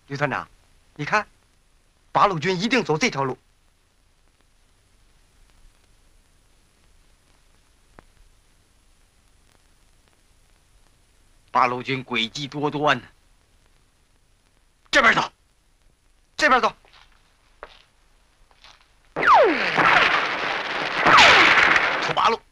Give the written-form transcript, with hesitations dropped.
刘团长，你看，八路军一定走这条路。 八路军诡计多端，这边走， 这边走。 出八路。